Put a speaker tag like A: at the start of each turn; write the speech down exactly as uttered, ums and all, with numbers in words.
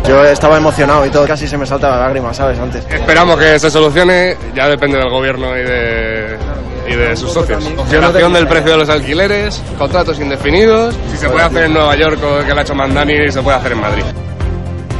A: Yo estaba emocionado y todo, casi se me salta la lágrima, ¿sabes? Antes.
B: Esperamos que se solucione, ya depende del gobierno y de, y de sus socios. Congelación del precio de los alquileres, contratos indefinidos. Si se puede hacer en Nueva York, que lo ha hecho Mandani, se puede hacer en Madrid.